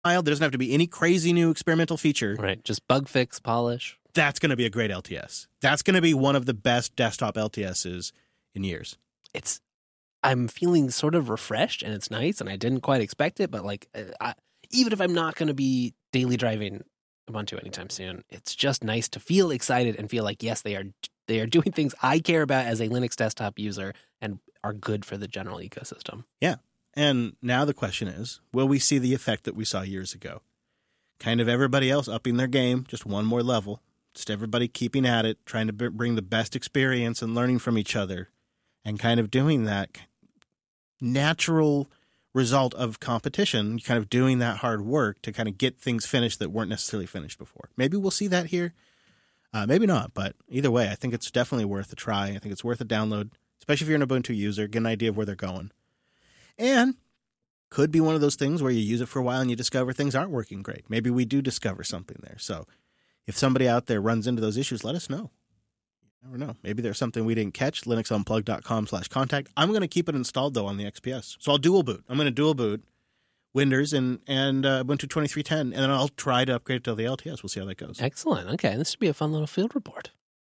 There doesn't have to be any crazy new experimental feature. Right. Just bug fix, polish. That's going to be a great LTS. That's going to be one of the best desktop LTSs in years. I'm feeling sort of refreshed, and it's nice, and I didn't quite expect it, but like, even if I'm not going to be daily driving Ubuntu anytime soon, it's just nice to feel excited and feel like, yes, they are doing things I care about as a Linux desktop user and are good for the general ecosystem. Yeah. And now the question is, will we see the effect that we saw years ago? Kind of everybody else upping their game, just one more level. Just everybody keeping at it, trying to bring the best experience and learning from each other. And kind of doing that natural result of competition, kind of doing that hard work to kind of get things finished that weren't necessarily finished before. Maybe we'll see that here. Maybe not, but either way, I think it's definitely worth a try. I think it's worth a download, especially if you're an Ubuntu user, get an idea of where they're going. And could be one of those things where you use it for a while and you discover things aren't working great. Maybe we do discover something there. So if somebody out there runs into those issues, let us know. You never know. Maybe there's something we didn't catch. linuxunplugged.com/contact. I'm going to keep it installed, though, on the XPS. So I'll dual boot. I'm going to dual boot Windows and Ubuntu 23.10, and then I'll try to upgrade to the LTS. We'll see how that goes. Excellent. Okay, this should be a fun little field report.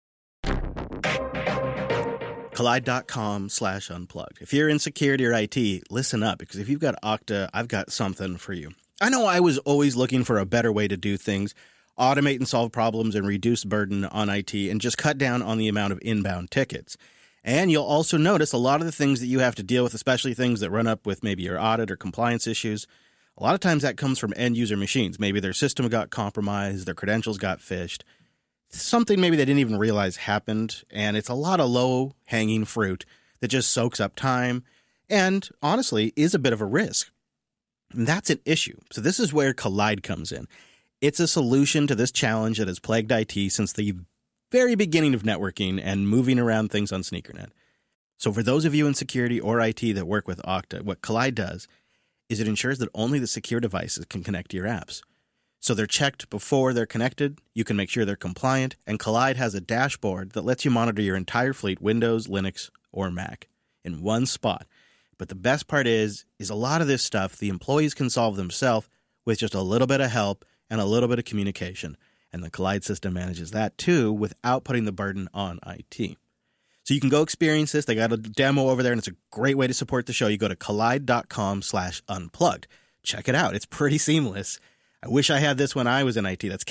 Collide.com/unplugged. If you're in security or IT, listen up, because if you've got Okta, I've got something for you. I know I was always looking for a better way to do things, automate and solve problems and reduce burden on IT, and just cut down on the amount of inbound tickets. And you'll also notice a lot of the things that you have to deal with, especially things that run up with maybe your audit or compliance issues, a lot of times that comes from end-user machines. Maybe their system got compromised, their credentials got phished, something maybe they didn't even realize happened, and it's a lot of low-hanging fruit that just soaks up time and, honestly, is a bit of a risk. And that's an issue. So this is where Collide comes in. It's a solution to this challenge that has plagued IT since the very beginning of networking and moving around things on SneakerNet. So for those of you in security or IT that work with Okta, what Collide does is it ensures that only the secure devices can connect to your apps. So they're checked before they're connected, you can make sure they're compliant, and Collide has a dashboard that lets you monitor your entire fleet, Windows, Linux, or Mac, in one spot. But the best part is a lot of this stuff the employees can solve themselves with just a little bit of help and a little bit of communication. And the Collide system manages that too without putting the burden on IT. So you can go experience this. They got a demo over there, and it's a great way to support the show. You go to collide.com/unplugged. Check it out. It's pretty seamless. I wish I had this when I was in IT. That's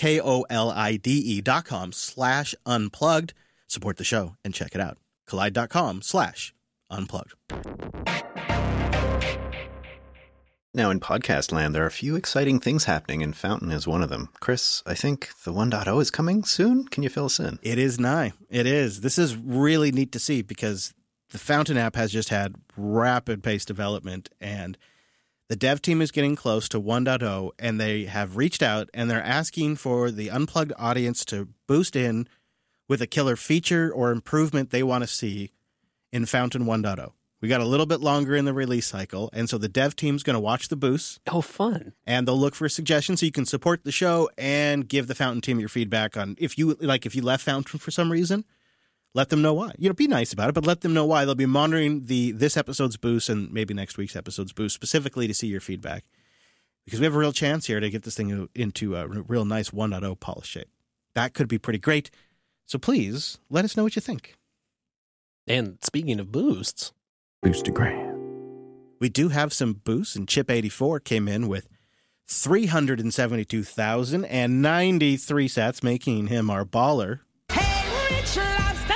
KOLIDE.com/unplugged. Support the show and check it out. Collide.com/unplugged. Now, in podcast land, there are a few exciting things happening, and Fountain is one of them. Chris, I think the 1.0 is coming soon. Can you fill us in? It is nigh. It is. This is really neat to see because the Fountain app has just had rapid pace development, and the dev team is getting close to 1.0, and they have reached out, and they're asking for the Unplugged audience to boost in with a killer feature or improvement they want to see in Fountain 1.0. We got a little bit longer in the release cycle, and so the dev team's going to watch the boosts. Oh, fun. And they'll look for suggestions so you can support the show and give the Fountain team your feedback on if you left Fountain for some reason, let them know why. Be nice about it, but let them know why. They'll be monitoring this episode's boost and maybe next week's episode's boost specifically to see your feedback, because we have a real chance here to get this thing into a real nice 1.0 polished shape. That could be pretty great. So please let us know what you think. And speaking of boosts, Boostagram. We do have some boosts, and Chip84 came in with 372,093 sats, making him our baller. Hey, Rich Lobster!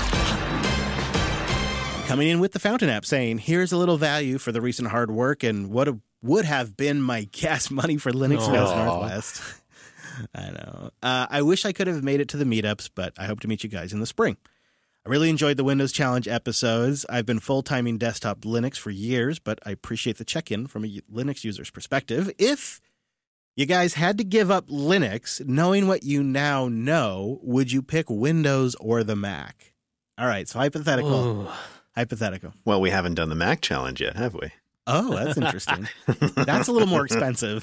Coming in with the Fountain app saying, here's a little value for the recent hard work and what would have been my gas money for Linux Fest Northwest. I know. I wish I could have made it to the meetups, but I hope to meet you guys in the spring. I really enjoyed the Windows Challenge episodes. I've been full-timing desktop Linux for years, but I appreciate the check-in from a Linux user's perspective. If you guys had to give up Linux, knowing what you now know, would you pick Windows or the Mac? All right, so hypothetical. Ooh. Hypothetical. Well, we haven't done the Mac challenge yet, have we? Oh, that's interesting. That's a little more expensive.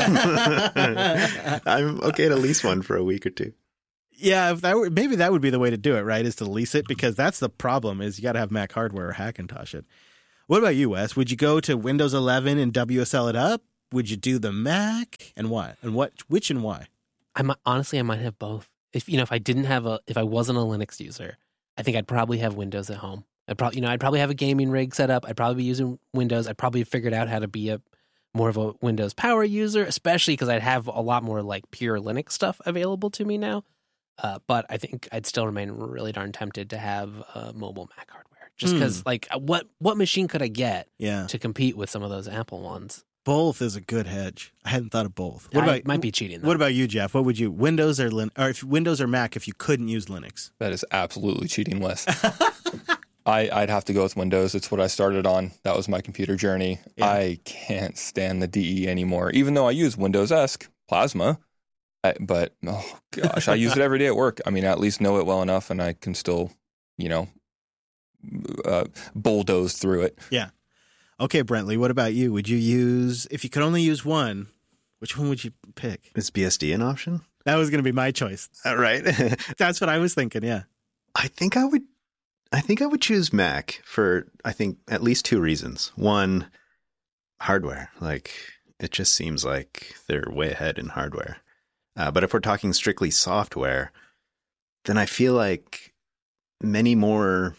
Yeah. I'm okay to lease one for a week or two. Yeah, maybe that would be the way to do it, right? Is to lease it, because that's the problem. Is you got to have Mac hardware or Hackintosh it. What about you, Wes? Would you go to Windows 11 and WSL it up, would you do the Mac, and why? And which and why? I might have both. If I wasn't a Linux user, I think I'd probably have Windows at home. I'd probably have a gaming rig set up. I'd probably be using Windows. I'd probably figured out how to be more of a Windows power user, especially because I'd have a lot more like pure Linux stuff available to me now. But I think I'd still remain really darn tempted to have mobile Mac hardware, just because like what machine could I get to compete with some of those Apple ones? Both is a good hedge. I hadn't thought of both. Might be cheating, though. What about you, Jeff? What would you Windows or Windows or Mac if you couldn't use Linux? That is absolutely cheating, Wes. I'd have to go with Windows. It's what I started on. That was my computer journey. Yeah. I can't stand the DE anymore, even though I use Windows-esque Plasma. But, oh gosh, I use it every day at work. I mean, I at least know it well enough, and I can still, bulldoze through it. Yeah. Okay, Brentley, what about you? Would you use, if you could only use one, which one would you pick? Is BSD an option? That was going to be my choice. Right. That's what I was thinking, yeah. I think I would choose Mac for, I think, at least two reasons. One, hardware. Like, it just seems like they're way ahead in hardware. But if we're talking strictly software, then I feel like many more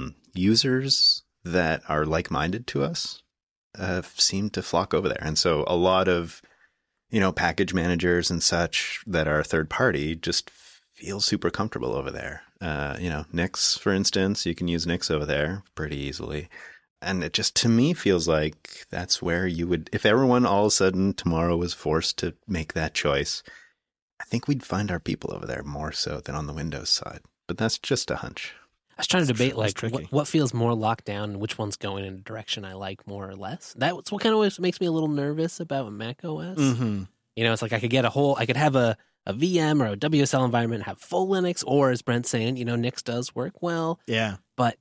users that are like-minded to us seem to flock over there. And so a lot of, package managers and such that are third-party just feel super comfortable over there. Nix, for instance, you can use Nix over there pretty easily. And it just, to me, feels like that's where you would, if everyone all of a sudden tomorrow was forced to make that choice, I think we'd find our people over there more so than on the Windows side. But that's just a hunch. I was trying to debate what feels more locked down and which one's going in a direction I like more or less. That's what kind of makes me a little nervous about Mac OS. Mm-hmm. It's like I could have a VM or a WSL environment and have full Linux, or as Brent's saying, Nix does work well. Yeah. But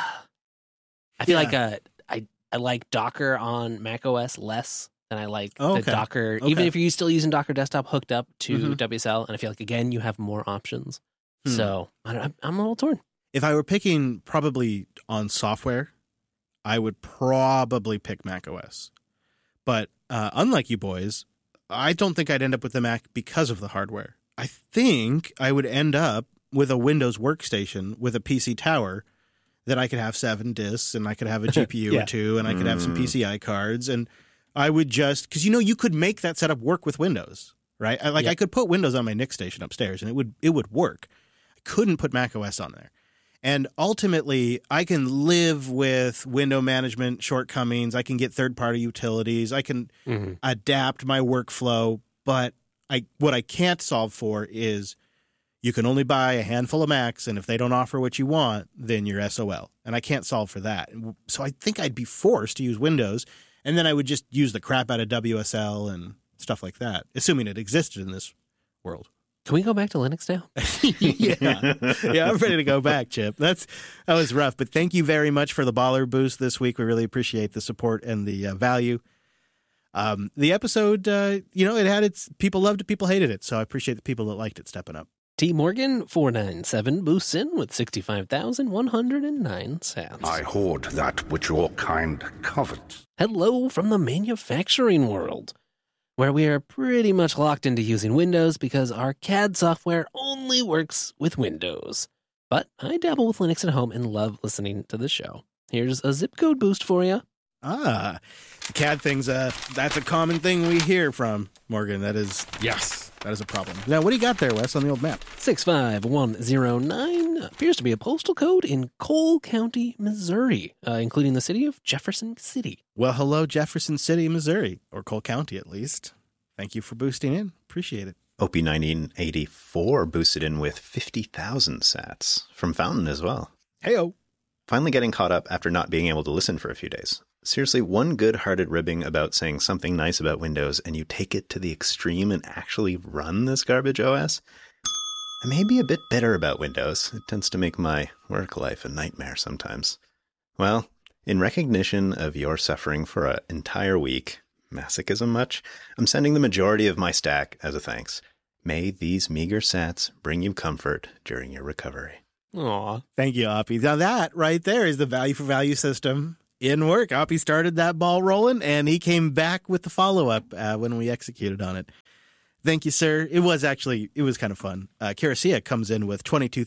I feel like I like Docker on Mac OS less than I like the Docker, even if you're still using Docker Desktop hooked up to WSL. And I feel like, again, you have more options. So I'm a little torn. If I were picking probably on software, I would probably pick Mac OS. But unlike you boys, I don't think I'd end up with the Mac because of the hardware. I think I would end up with a Windows workstation with a PC tower that I could have 7 disks and I could have a GPU or two and I could have some PCI cards. And I would just, because you could make that setup work with Windows, right? I could put Windows on my NIC station upstairs and it would work. I couldn't put Mac OS on there. And ultimately, I can live with window management shortcomings. I can get third-party utilities. I can adapt my workflow. But what I can't solve for is you can only buy a handful of Macs, and if they don't offer what you want, then you're SOL. And I can't solve for that. So I think I'd be forced to use Windows, and then I would just use the crap out of WSL and stuff like that, assuming it existed in this world. Can we go back to Linux now? Yeah, I'm ready to go back, Chip. That was rough, but thank you very much for the baller boost this week. We really appreciate the support and the value. The episode, it had its people loved it, people hated it, so I appreciate the people that liked it stepping up. T Morgan 497 boosts in with 65,109 sats. I hoard that which your kind covet. Hello from the manufacturing world, where we are pretty much locked into using Windows because our CAD software only works with Windows. But I dabble with Linux at home and love listening to the show. Here's a zip code boost for you. The CAD thing's that's a common thing we hear from Morgan. That is a problem. Now, what do you got there, Wes, on the old map? 65109 appears to be a postal code in Cole County, Missouri, including the city of Jefferson City. Well, hello, Jefferson City, Missouri, or Cole County at least. Thank you for boosting in. Appreciate it. Opie 1984 boosted in with 50,000 sats from Fountain as well. Heyo. Finally getting caught up after not being able to listen for a few days. Seriously, one good-hearted ribbing about saying something nice about Windows and you take it to the extreme and actually run this garbage OS? I may be a bit bitter about Windows. It tends to make my work life a nightmare sometimes. Well, in recognition of your suffering for an entire week, masochism much, I'm sending the majority of my stack as a thanks. May these meager sats bring you comfort during your recovery. Aw. Thank you, Oppie. Now that right there is the value for value system in work. Oppie started that ball rolling, and he came back with the follow-up when we executed on it. Thank you, sir. It was kind of fun. Karasia comes in with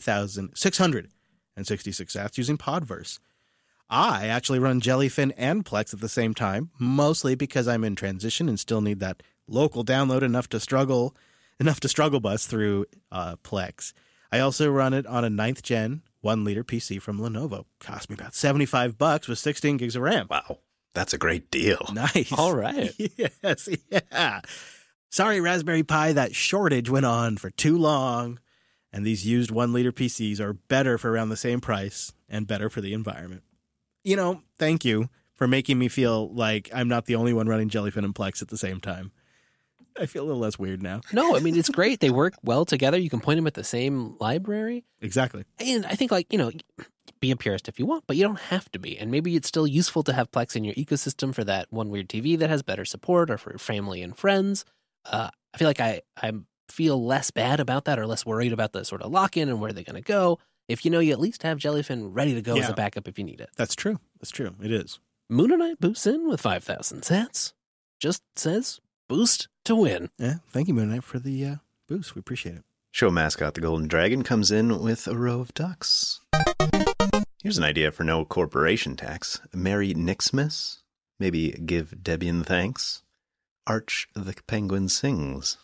22,666 sats using Podverse. I actually run Jellyfin and Plex at the same time, mostly because I'm in transition and still need that local download enough to struggle bus through Plex. I also run it on a 9th gen 1-liter PC from Lenovo. Cost me about $75 with 16 gigs of RAM. Wow, that's a great deal. Nice. All right. Yes, yeah. Sorry, Raspberry Pi, that shortage went on for too long, and these used 1-liter PCs are better for around the same price and better for the environment. You know, thank you for making me feel like I'm not the only one running Jellyfin and Plex at the same time. I feel a little less weird now. No, I mean, it's great. They work well together. You can point them at the same library. Exactly. And I think, like, you know, be a purist if you want, but you don't have to be. And maybe it's still useful to have Plex in your ecosystem for that one weird TV that has better support, or for your family and friends. I feel like I feel less bad about that, or less worried about the sort of lock-in and where they're going to go. If you know you at least have Jellyfin ready to go as a backup if you need it. That's true. That's true. It is. Moon Knight boosts in with 5,000 sats. Just says, boost to win. Yeah. Thank you, Moon Knight, for the boost. We appreciate it. Show mascot the Golden Dragon comes in with a row of ducks. Here's an idea for no corporation tax. Merry Nixmas. Maybe give Debian thanks. Arch the Penguin sings.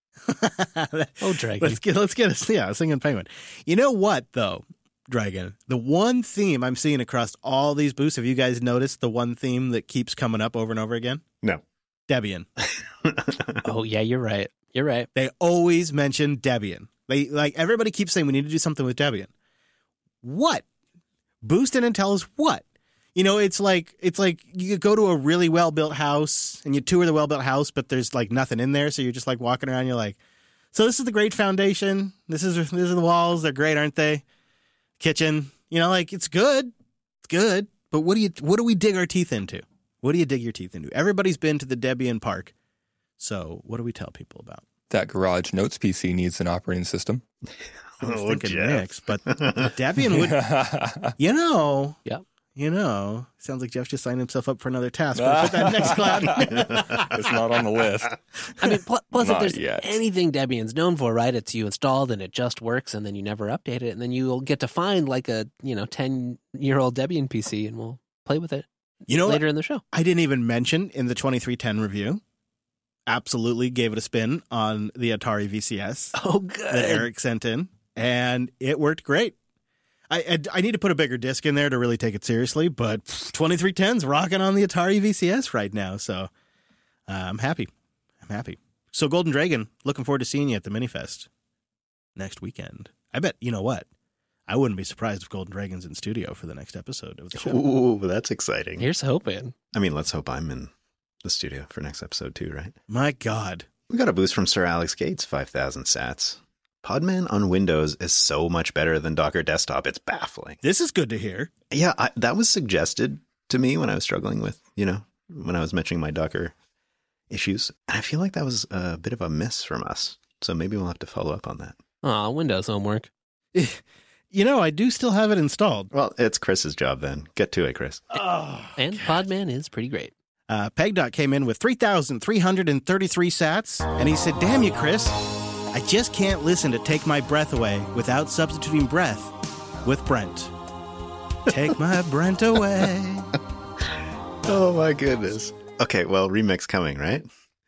Oh, Dragon. Let's get a singing penguin. You know what, though, Dragon? The one theme I'm seeing across all these boosts, have you guys noticed the one theme that keeps coming up over and over again? No. Debian. Oh, yeah, you're right. You're right. They always mention Debian. Everybody keeps saying we need to do something with Debian. What? Boost in and tell us what? You know, it's like you go to a really well-built house and you tour the well-built house, but there's like nothing in there. So you're just like walking around. You're like, so this is the great foundation. These are the walls. They're great, aren't they? Kitchen. You know, like it's good. It's good. But what do we dig our teeth into? What do you dig your teeth into? Everybody's been to the Debian Park. So what do we tell people about? That Garage Notes PC needs an operating system. I was thinking Linux, but Debian would, Yep. You know, sounds like Jeff just signed himself up for another task. We'll put that next cloud. It's not on the list. I mean, plus if Not there's yet. anything Debian's known for, right? It's you installed and it just works, and then you never update it, and then you'll get to find like a 10-year-old Debian PC, and we'll play with it. You know, later in the show. I didn't even mention in the 2310 review. Absolutely gave it a spin on the Atari VCS. Oh, good. That Eric sent in, and it worked great. I need to put a bigger disc in there to really take it seriously, but 2310's rocking on the Atari VCS right now, so I'm happy. So Golden Dragon, looking forward to seeing you at the Minifest next weekend. I bet, you know what? I wouldn't be surprised if Golden Dragon's in studio for the next episode of the show. Ooh, that's exciting. Here's hoping. I mean, let's hope I'm in the studio for next episode too, right? My God. We got a boost from Sir Alex Gates, 5,000 sats. Podman on Windows is so much better than Docker Desktop. It's baffling. This is good to hear. Yeah, that was suggested to me when I was struggling with, when I was mentioning my Docker issues. And I feel like that was a bit of a miss from us. So maybe we'll have to follow up on that. Aw, Windows homework. You know, I do still have it installed. Well, it's Chris's job then. Get to it, Chris. And Podman is pretty great. PegDot came in with 3,333 sats, and he said, damn you, Chris. I just can't listen to Take My Breath Away without substituting breath with Brent. Take my Brent away. Oh, my goodness. Okay, well, remix coming, right?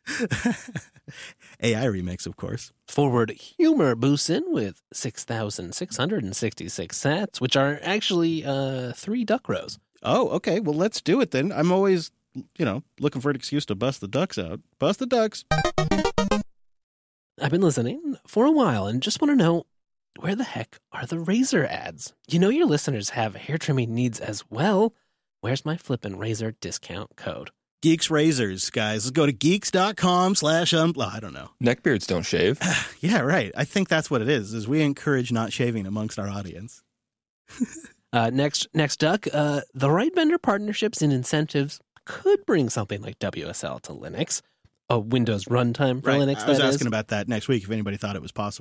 AI remix, of course. Forward Humor boosts in with 6,666 sats, which are actually 3 duck rows. Oh, okay. Well, let's do it then. I'm always, looking for an excuse to bust the ducks out. Bust the ducks. I've been listening for a while and just want to know, where the heck are the razor ads? You know your listeners have hair trimming needs as well. Where's my flippin' razor discount code? Geeks Razors, guys. Let's go to geeks.com/ I don't know. Neckbeards don't shave. Yeah, right. I think that's what it is we encourage not shaving amongst our audience. Next duck, the right vendor partnerships and incentives could bring something like WSL to Linux. A Windows runtime for Right. Linux, I was that is. asking about that next week if anybody thought it was possible.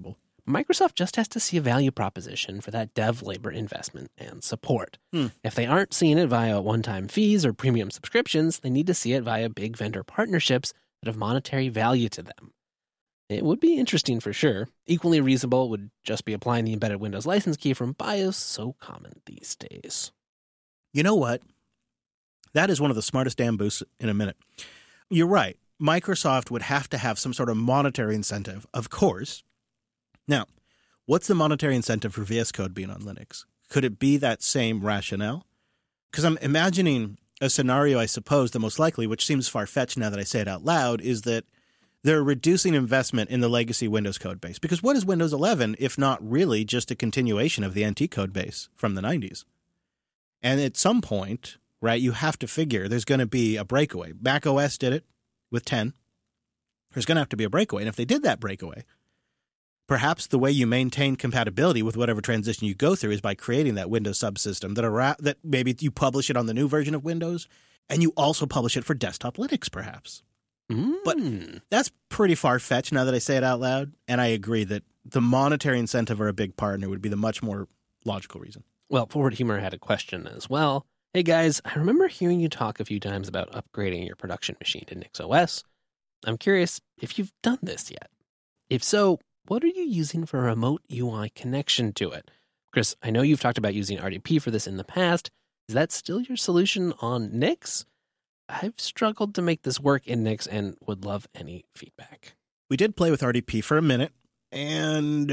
Microsoft just has to see a value proposition for that dev labor investment and support. If they aren't seeing it via one-time fees or premium subscriptions, they need to see it via big vendor partnerships that have monetary value to them. It would be interesting for sure. Equally reasonable would just be applying the embedded Windows license key from BIOS, so common these days. You know what? That is one of the smartest damn boosts in a minute. You're right. Microsoft would have to have some sort of monetary incentive, of course. Now, what's the monetary incentive for VS Code being on Linux? Could it be that same rationale? Because I'm imagining a scenario, I suppose, the most likely, which seems far-fetched now that I say it out loud, is that they're reducing investment in the legacy Windows code base. Because what is Windows 11 if not really just a continuation of the NT code base from the 90s? And at some point, right, you have to figure there's going to be a breakaway. Mac OS did it with 10. There's going to have to be a breakaway. And if they did that breakaway, perhaps the way you maintain compatibility with whatever transition you go through is by creating that Windows subsystem that maybe you publish it on the new version of Windows and you also publish it for desktop Linux, perhaps. But that's pretty far-fetched now that I say it out loud. And I agree that the monetary incentive or a big partner would be the much more logical reason. Well, Forward Humor had a question as well. Hey guys, I remember hearing you talk a few times about upgrading your production machine to NixOS. I'm curious if you've done this yet. If so, what are you using for a remote UI connection to it? Chris, I know you've talked about using RDP for this in the past. Is that still your solution on Nix? I've struggled to make this work in Nix and would love any feedback. We did play with RDP for a minute, and,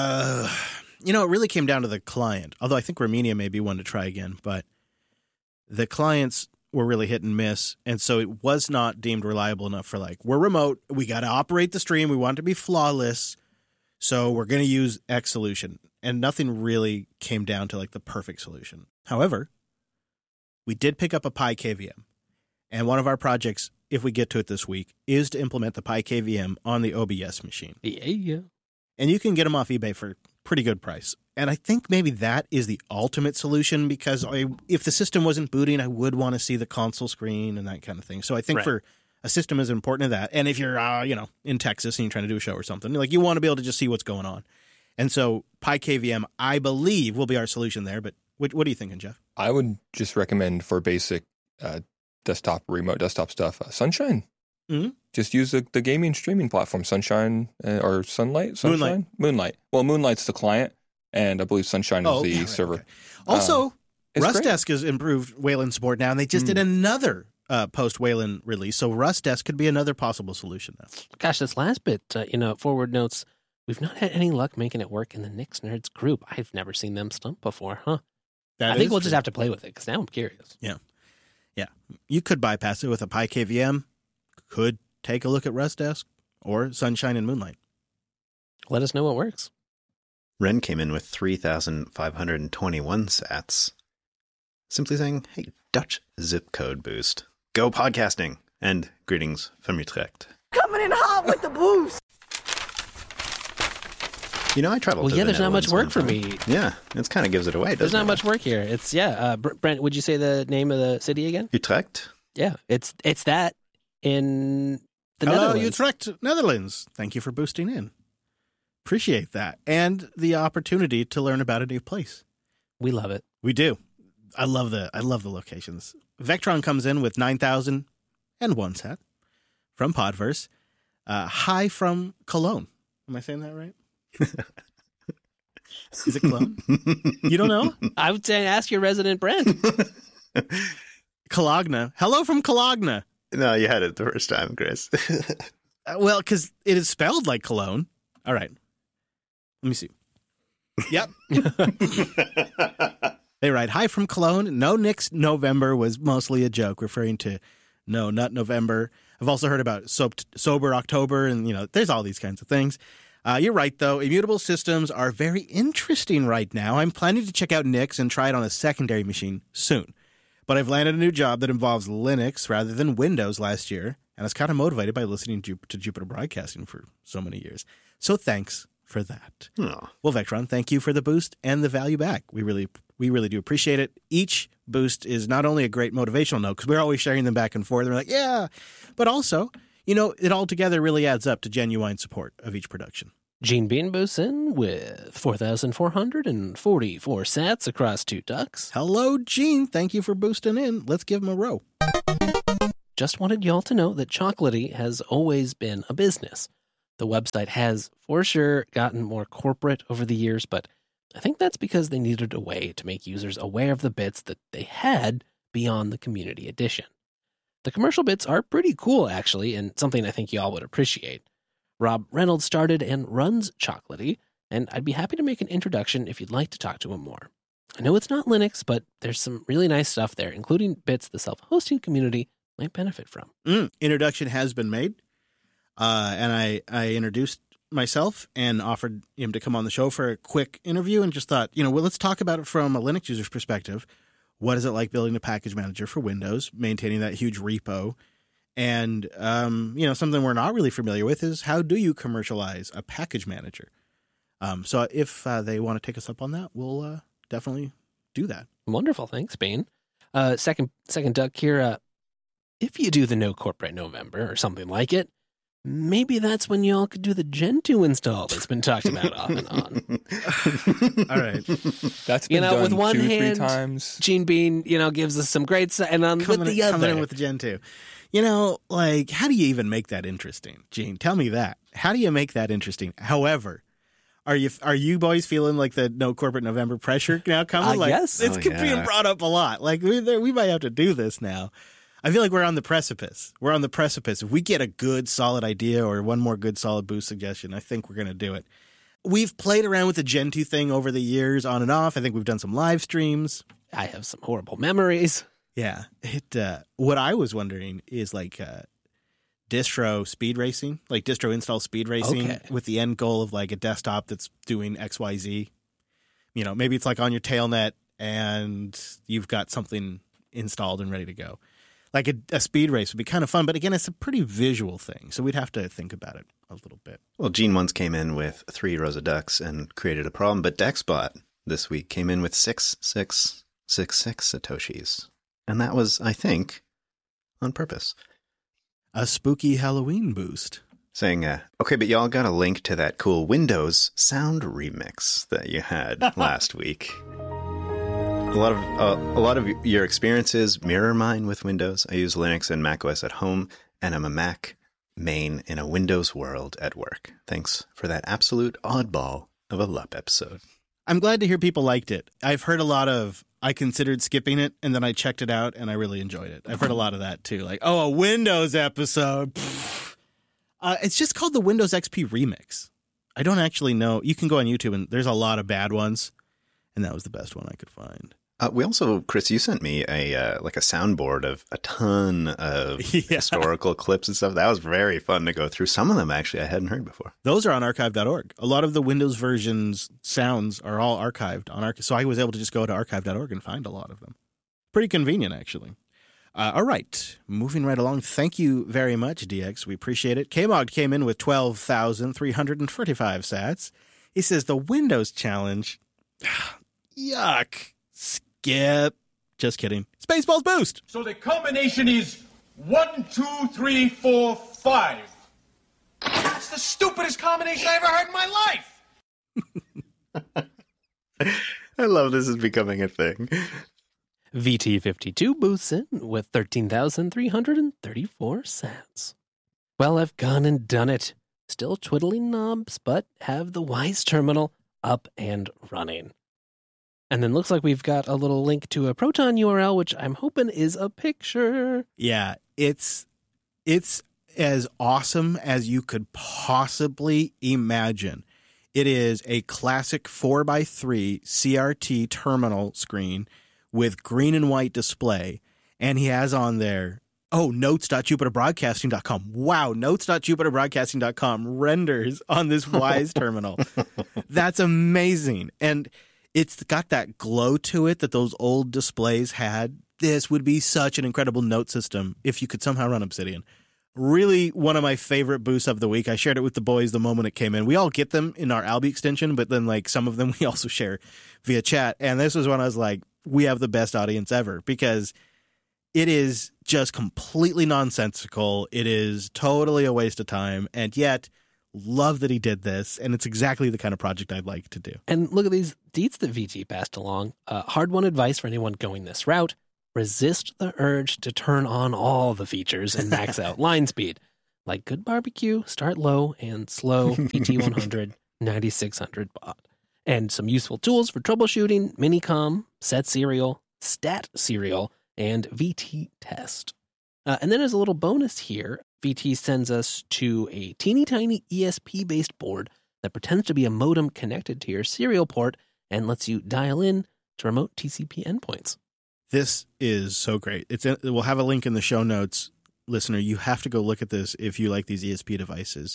it really came down to the client. Although I think Romania may be one to try again, but the clients were really hit and miss, and so it was not deemed reliable enough for, we're remote, we got to operate the stream, we want it to be flawless, so we're going to use X solution. And nothing really came down to, the perfect solution. However, we did pick up a PyKVM. And one of our projects, if we get to it this week, is to implement the PyKVM on the OBS machine. Yeah. And you can get them off eBay for a pretty good price. And I think maybe that is the ultimate solution because if the system wasn't booting, I would want to see the console screen and that kind of thing. So I think for a system as important as that, and if you're, in Texas and you're trying to do a show or something, you want to be able to just see what's going on. And so PyKVM, I believe, will be our solution there. But what are you thinking, Jeff? I would just recommend for basic remote desktop stuff, Sunshine. Mm-hmm. Just use the gaming streaming platform, Sunshine or Sunlight? Moonlight. Well, Moonlight's the client, and I believe Sunshine is the server. Okay. Also, RustDesk has improved Wayland support now, and they just did another post-Wayland release. So RustDesk could be another possible solution now. Gosh, this last bit, Forward notes, we've not had any luck making it work in the Nix Nerds group. I've never seen them stump before, huh? I think we'll just have to play with it, because now I'm curious. Yeah. You could bypass it with a PyKVM. Could take a look at RustDesk or Sunshine and Moonlight. Let us know what works. Ren came in with 3,521 sats. Simply saying, hey, Dutch zip code boost. Go podcasting. And greetings from Utrecht. Coming in hot with the boost. I traveled to the there's not much Netherlands work for one time. me. Yeah, it kind of gives it away, doesn't it? There's not much work here. It's, Brent, would you say the name of the city again? Utrecht? Yeah, it's that in the Hello, Netherlands. Utrecht, Netherlands. Thank you for boosting in. Appreciate that. And the opportunity to learn about a new place. We love it. We do. I love the locations. Vectron comes in with 9,001 sat from Podverse. Hi from Cologne. Am I saying that right? Is it Cologne? You don't know? I would say ask your resident Brent. Cologne. Hello from Cologne. No, you had it the first time, Chris. Well, because it is spelled like Cologne. All right. Let me see. Yep. They write, hi from Cologne. No Nix November was mostly a joke, referring to No Nut November. I've also heard about Sober October, and, there's all these kinds of things. You're right, though. Immutable systems are very interesting right now. I'm planning to check out Nix and try it on a secondary machine soon. But I've landed a new job that involves Linux rather than Windows last year, and I was kind of motivated by listening to Jupiter Broadcasting for so many years. So thanks for that. Oh. Well, Vectron, thank you for the boost and the value back. We really do appreciate it. Each boost is not only a great motivational note, because we're always sharing them back and forth. We're like, yeah, but also, it all together really adds up to genuine support of each production. Gene Bean Boosin with 4,444 sats across 2 ducks. Hello, Gene. Thank you for boosting in. Let's give him a row. Just wanted y'all to know that Chocolatey has always been a business. The website has, for sure, gotten more corporate over the years, but I think that's because they needed a way to make users aware of the bits that they had beyond the community edition. The commercial bits are pretty cool, actually, and something I think y'all would appreciate. Rob Reynolds started and runs Chocolatey, and I'd be happy to make an introduction if you'd like to talk to him more. I know it's not Linux, but there's some really nice stuff there, including bits the self-hosting community might benefit from. Introduction has been made, and I introduced myself and offered him to come on the show for a quick interview and just thought, let's talk about it from a Linux user's perspective. What is it like building a package manager for Windows, maintaining that huge repo? And, something we're not really familiar with is how do you commercialize a package manager? So if they want to take us up on that, we'll definitely do that. Wonderful. Thanks, Bane. Second duck here. If you do the No Corporate November or something like it, maybe that's when y'all could do the Gentoo install that's been talked about off and on. All right. That's been done with one 2-3 hand, times. Gene Bean, gives us some great stuff, and with the other. Coming in with the Gentoo. How do you even make that interesting? Gene, tell me that. How do you make that interesting? However, are you boys feeling like the No Corporate November pressure now coming? Yes. It's being brought up a lot. Like we might have to do this now. I feel like we're on the precipice. We're on the precipice. If we get a good, solid idea or one more good, solid boost suggestion, I think we're going to do it. We've played around with the Gentoo thing over the years on and off. I think we've done some live streams. I have some horrible memories. Yeah. What I was wondering is distro speed racing, like distro install speed racing with the end goal of like a desktop that's doing XYZ. Maybe it's like on your tailnet and you've got something installed and ready to go. Like a speed race would be kind of fun, but again, it's a pretty visual thing, so we'd have to think about it a little bit. Well, Gene once came in with 3 rows of ducks and created a problem, but DexBot this week came in with 6,666 Satoshis. And that was, I think, on purpose. A spooky Halloween boost. Saying, okay, but y'all got a link to that cool Windows sound remix that you had last week. A lot of your experiences mirror mine with Windows. I use Linux and macOS at home, and I'm a Mac main in a Windows world at work. Thanks for that absolute oddball of a LUP episode. I'm glad to hear people liked it. I've heard a lot of, I considered skipping it, and then I checked it out, and I really enjoyed it. I've heard a lot of that, too. Like, a Windows episode. It's just called the Windows XP Remix. I don't actually know. You can go on YouTube, and there's a lot of bad ones, and that was the best one I could find. We also, Chris, you sent me a soundboard of a ton of historical clips and stuff. That was very fun to go through. Some of them, actually, I hadn't heard before. Those are on archive.org. A lot of the Windows versions sounds are all archived on Archive. So I was able to just go to archive.org and find a lot of them. Pretty convenient, actually. All right. Moving right along. Thank you very much, DX. We appreciate it. Kmog came in with 12,345 sats. He says the Windows challenge. Yuck. Skip. Just kidding. Spaceballs boost. So the combination is 1, 2, 3, 4, 5. That's the stupidest combination I ever heard in my life. I love this is becoming a thing. VT52 boosts in with 13,334 sats. Well, I've gone and done it. Still twiddling knobs, but have the Wise terminal up and running. And then looks like we've got a little link to a Proton URL, which I'm hoping is a picture. Yeah, it's as awesome as you could possibly imagine. It is a classic 4x3 CRT terminal screen with green and white display. And he has on there, notes.jupiterbroadcasting.com. Wow, notes.jupiterbroadcasting.com renders on this Wise terminal. That's amazing. And it's got that glow to it that those old displays had. This would be such an incredible note system if you could somehow run Obsidian. Really one of my favorite boosts of the week. I shared it with the boys the moment it came in. We all get them in our Albi extension, but then like some of them we also share via chat. And this was when I was like, we have the best audience ever because it is just completely nonsensical. It is totally a waste of time. And yet Love that he did this, and it's exactly the kind of project I'd like to do. And look at these deets that VT passed along. Hard-won advice for anyone going this route. Resist the urge to turn on all the features and max out line speed. Like good barbecue, start low and slow, VT100, 9600 baud. And some useful tools for troubleshooting, Minicom, Set Serial, Stat Serial, and VT Test. And then as a little bonus here, VT sends us to a teeny tiny ESP-based board that pretends to be a modem connected to your serial port and lets you dial in to remote TCP endpoints. This is so great. We'll have a link in the show notes. Listener, you have to go look at this if you like these ESP devices.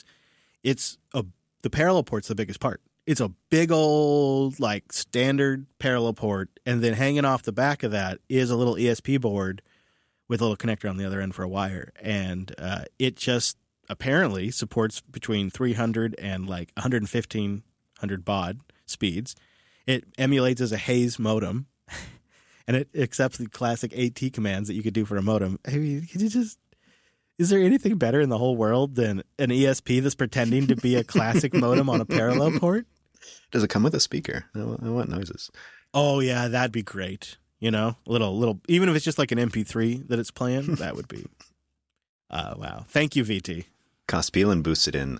The parallel port's the biggest part. It's a big old, like, standard parallel port, and then hanging off the back of that is a little ESP board with a little connector on the other end for a wire. And it just apparently supports between 300 and, like, 11500 baud speeds. It emulates as a Hayes modem, and it accepts the classic AT commands that you could do for a modem. I mean, is there anything better in the whole world than an ESP that's pretending to be a classic modem on a parallel port? Does it come with a speaker? I want noises. Oh, yeah, that'd be great. You know, little, even if it's just like an MP3 that it's playing, that would be. Wow. Thank you, VT. Cospelin boosted in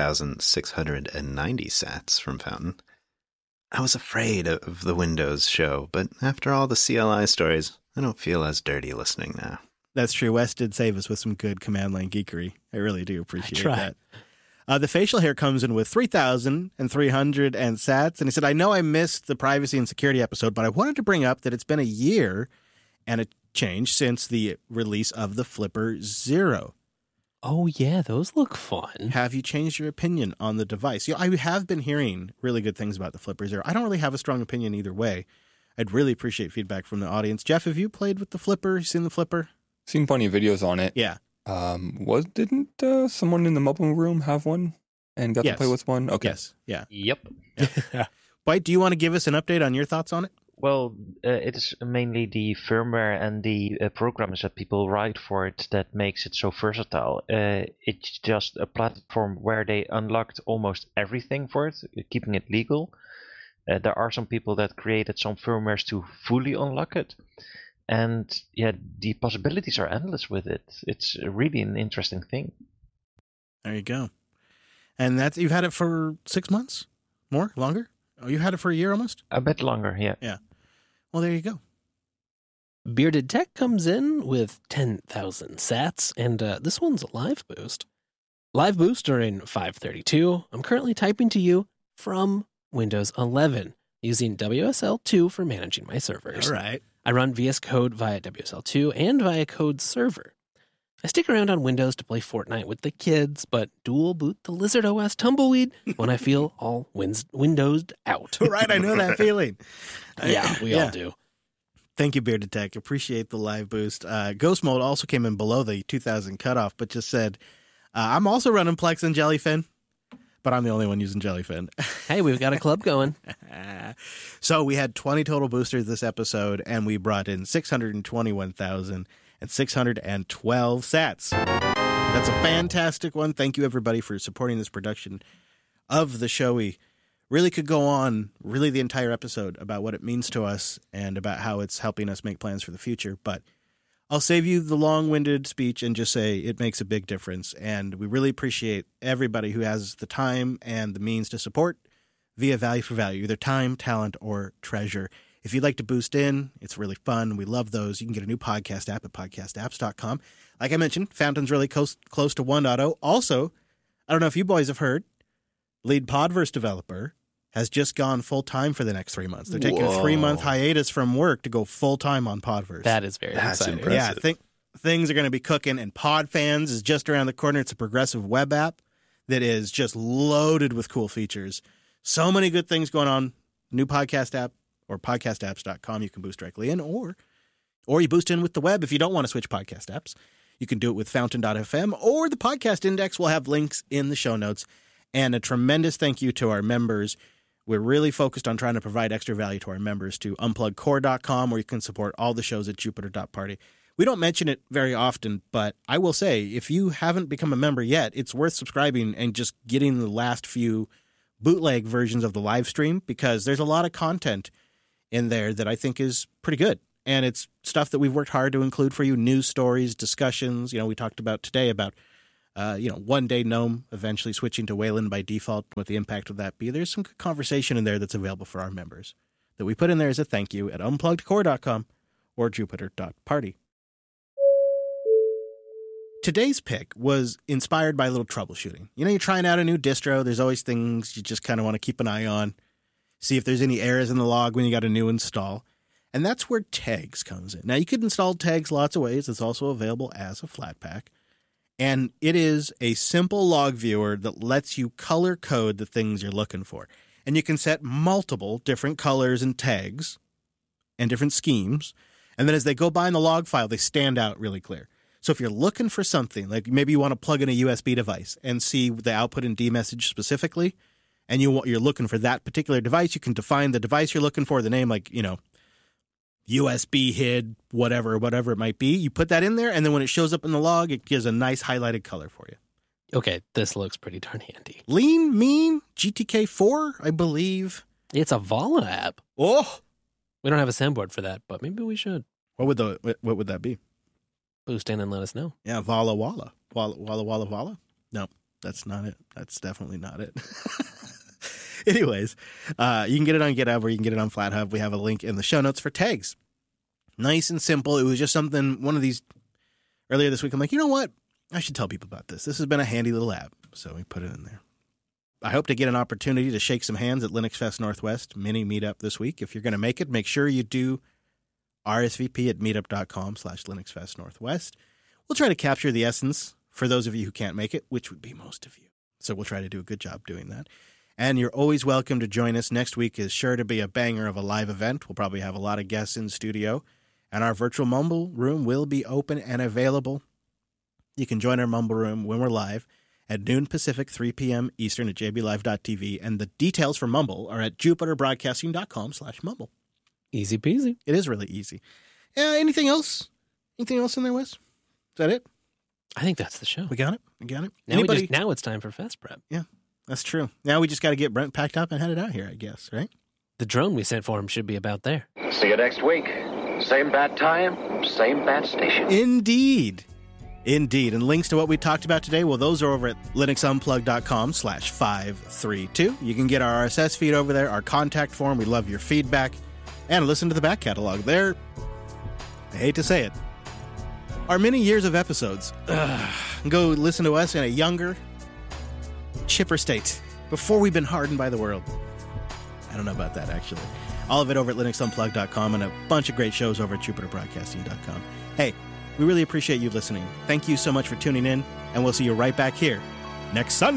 3,690 sats from Fountain. I was afraid of the Windows show, but after all the CLI stories, I don't feel as dirty listening now. That's true. Wes did save us with some good command line geekery. I really do appreciate that. The facial hair comes in with 3,300 sats. And he said, I know I missed the privacy and security episode, but I wanted to bring up that it's been a year and a change since the release of the Flipper Zero. Oh, yeah, those look fun. Have you changed your opinion on the device? You know, I have been hearing really good things about the Flipper Zero. I don't really have a strong opinion either way. I'd really appreciate feedback from the audience. Jeff, have you played with the Flipper? Seen the Flipper? Seen plenty of videos on it. Yeah. Didn't someone in the mobile room have one and got to play with one? Okay. Yes. Yeah. Yep. White, do you want to give us an update on your thoughts on it? Well, it is mainly the firmware and the programs that people write for it that makes it so versatile. It's just a platform where they unlocked almost everything for it, keeping it legal. There are some people that created some firmwares to fully unlock it. And yeah, the possibilities are endless with it. It's really an interesting thing. There you go. And you've had it for 6 months? More? Longer? Oh, you had it for a year almost? A bit longer, yeah. Yeah. Well, there you go. Bearded Tech comes in with 10,000 sats, and this one's a live boost. Live boost during 532. I'm currently typing to you from Windows 11 using WSL2 for managing my servers. All right. I run VS Code via WSL2 and via Code Server. I stick around on Windows to play Fortnite with the kids, but dual boot the Lizard OS Tumbleweed when I feel all windowed out. Right, I know that feeling. Yeah, we all do. Thank you, Bearded Tech. Appreciate the live boost. Ghost Mode also came in below the 2,000 cutoff, but just said, I'm also running Plex and Jellyfin, but I'm the only one using Jellyfin. Hey, we've got a club going. So we had 20 total boosters this episode, and we brought in 621,612 sats. That's a fantastic one. Thank you, everybody, for supporting this production of the show. We really could go on really the entire episode about what it means to us and about how it's helping us make plans for the future. But I'll save you the long-winded speech and just say it makes a big difference. And we really appreciate everybody who has the time and the means to support via value for value, either time, talent, or treasure. If you'd like to boost in, it's really fun. We love those. You can get a new podcast app at podcastapps.com. Like I mentioned, Fountain's really close to 1.0. Also, I don't know if you boys have heard, lead Podverse developer has just gone full-time for the next 3 months. They're taking a 3-month hiatus from work to go full-time on Podverse. That is very exciting. Impressive. Yeah, things are going to be cooking, and PodFans is just around the corner. It's a progressive web app that is just loaded with cool features. So many good things going on. New podcast app or podcastapps.com. You can boost directly in, or you boost in with the web if you don't want to switch podcast apps. You can do it with fountain.fm, or the podcast index will have links in the show notes. And a tremendous thank you to our members. We're really focused on trying to provide extra value to our members to unplugcore.com, where you can support all the shows at Jupiter.party. We don't mention it very often, but I will say, if you haven't become a member yet, it's worth subscribing and just getting the last few bootleg versions of the live stream, because there's a lot of content in there that I think is pretty good. And it's stuff that we've worked hard to include for you, news stories, discussions. We talked about today about, One Day Gnome eventually switching to Wayland by default, what the impact of that be. There's some good conversation in there that's available for our members that we put in there as a thank you at unpluggedcore.com or jupiter.party. Today's pick was inspired by a little troubleshooting. You're trying out a new distro. There's always things you just kind of want to keep an eye on, see if there's any errors in the log when you got a new install. And that's where tags comes in. Now, you could install tags lots of ways. It's also available as a Flatpak. And it is a simple log viewer that lets you color code the things you're looking for. And you can set multiple different colors and tags and different schemes. And then as they go by in the log file, they stand out really clear. So if you're looking for something, like maybe you want to plug in a USB device and see the output in dmessage specifically, and you're looking for that particular device, you can define the device you're looking for, the name, like, USB HID, whatever it might be. You put that in there, and then when it shows up in the log, it gives a nice highlighted color for you. Okay, this looks pretty darn handy. Lean Mean GTK4, I believe. It's a Vala app. Oh! We don't have a soundboard for that, but maybe we should. What would that be? Boost in and let us know. Yeah, Vala Walla. Walla Vala? No, that's not it. That's definitely not it. Anyways, you can get it on GitHub or you can get it on FlatHub. We have a link in the show notes for tags. Nice and simple. It was just something, one of these, earlier this week, I'm like, you know what? I should tell people about this. This has been a handy little app, so we put it in there. I hope to get an opportunity to shake some hands at Linux Fest Northwest mini meetup this week. If you're going to make it, make sure you do RSVP at meetup.com/LinuxFestNorthwest. We'll try to capture the essence for those of you who can't make it, which would be most of you. So we'll try to do a good job doing that. And you're always welcome to join us. Next week is sure to be a banger of a live event. We'll probably have a lot of guests in studio. And our virtual Mumble room will be open and available. You can join our Mumble room when we're live at noon Pacific, 3 p.m. Eastern at jblive.tv. And the details for Mumble are at jupiterbroadcasting.com/Mumble. Easy peasy. It is really easy. Anything else? Anything else in there, Wes? Is that it? I think that's the show. We got it? Now it's time for Fest Prep. Yeah, that's true. Now we just got to get Brent packed up and headed out here, I guess, right? The drone we sent for him should be about there. See you next week. Same bad time, same bad station. Indeed. And links to what we talked about today, well, those are over at linuxunplug.com/532. You can get our RSS feed over there, our contact form. We love your feedback. And listen to the back catalog. There, I hate to say it, are many years of episodes. Go listen to us in a younger, chipper state before we've been hardened by the world. I don't know about that, actually. All of it over at linuxunplug.com and a bunch of great shows over at jupiterbroadcasting.com. Hey, we really appreciate you listening. Thank you so much for tuning in, and we'll see you right back here next Sunday.